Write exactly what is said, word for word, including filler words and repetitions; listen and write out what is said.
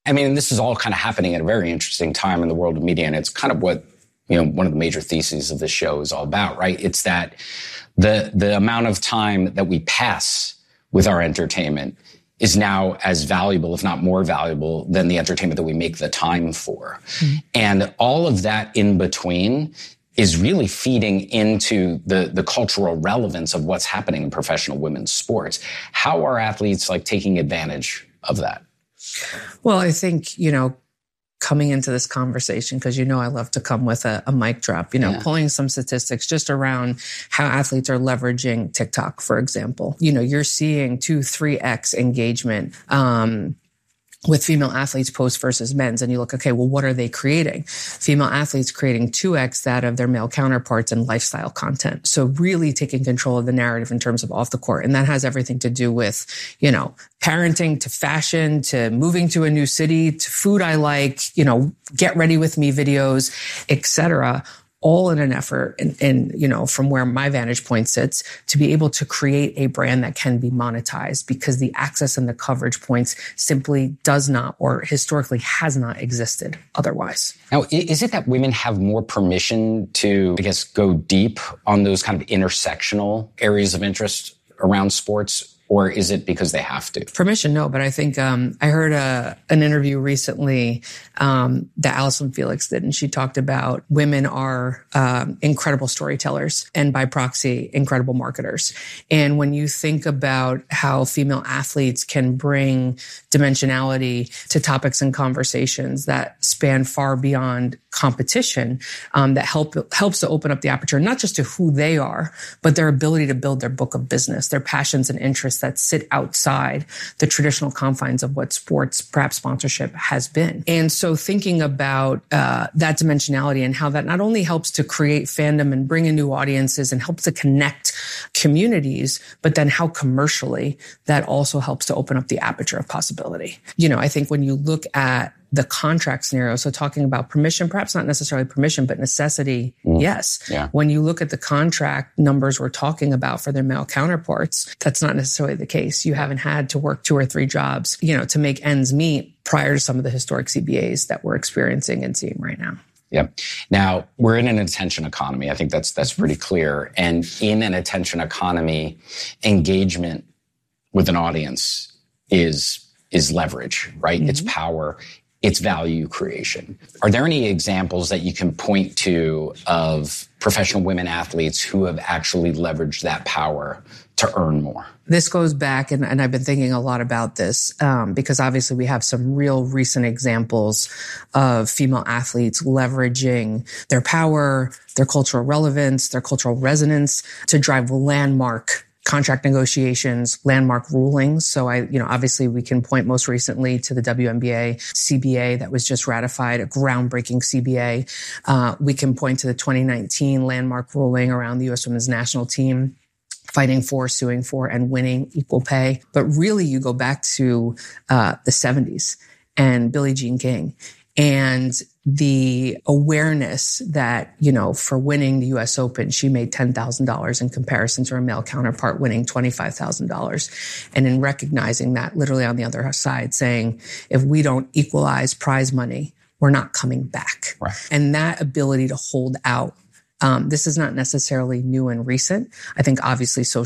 I mean, this is all kind of happening at a very interesting time in the world of media. And it's kind of what, you know, one of the major theses of this show is all about, right? It's that the, the amount of time that we pass with our entertainment is now as valuable, if not more valuable, than the entertainment that we make the time for. Mm-hmm. And all of that in between is really feeding into the, the cultural relevance of what's happening in professional women's sports. How are athletes like taking advantage of that? Well, I think, you know, coming into this conversation, because you know I love to come with a, a mic drop, you know, yeah. pulling some statistics just around how athletes are leveraging TikTok, for example. You know, you're seeing two, three X engagement um with female athletes post versus men's. And you look, okay, well, what are they creating? Female athletes creating two X that of their male counterparts in lifestyle content. So really taking control of the narrative in terms of off the court. And that has everything to do with, you know, parenting to fashion to moving to a new city to food I like, you know, get ready with me videos, et cetera. All in an effort, and, and, you know, from where my vantage point sits, to be able to create a brand that can be monetized, because the access and the coverage points simply does not, or historically has not existed otherwise. Now, is it that women have more permission to, I guess, go deep on those kind of intersectional areas of interest around sports? Or is it because they have to? Permission, no. But I think um, I heard a, an interview recently um, that Allyson Felix did, and she talked about women are um, incredible storytellers and by proxy, incredible marketers. And when you think about how female athletes can bring dimensionality to topics and conversations that span far beyond competition, um, that help helps to open up the aperture, not just to who they are, but their ability to build their book of business, their passions and interests that sit outside the traditional confines of what sports, perhaps sponsorship, has been. And so thinking about uh, that dimensionality and how that not only helps to create fandom and bring in new audiences and helps to connect communities, but then how commercially that also helps to open up the aperture of possibility. You know, I think when you look at the contract scenario, so talking about permission, perhaps not necessarily permission, but necessity, mm. yes. Yeah. When you look at the contract numbers we're talking about for their male counterparts, that's not necessarily the case. You haven't had to work two or three jobs, you know, to make ends meet prior to some of the historic C B As that we're experiencing and seeing right now. Yeah. Now, we're in an attention economy. I think that's that's pretty clear. And in an attention economy, engagement with an audience is is leverage, right? Mm-hmm. It's power. It's value creation. Are there any examples that you can point to of professional women athletes who have actually leveraged that power to earn more? This goes back, and, and I've been thinking a lot about this, um, because obviously we have some real recent examples of female athletes leveraging their power, their cultural relevance, their cultural resonance to drive landmark contract negotiations, landmark rulings. So I, you know, obviously we can point most recently to the W N B A C B A that was just ratified, a groundbreaking C B A. Uh, we can point to the twenty nineteen landmark ruling around the U S women's national team, fighting for, suing for, and winning equal pay. But really you go back to uh, the seventies and Billie Jean King and the awareness that, you know, for winning the U S Open, she made ten thousand dollars in comparison to her male counterpart winning twenty-five thousand dollars. And in recognizing that, literally on the other side, saying, if we don't equalize prize money, we're not coming back. Right. And that ability to hold out. Um, this is not necessarily new and recent. I think obviously social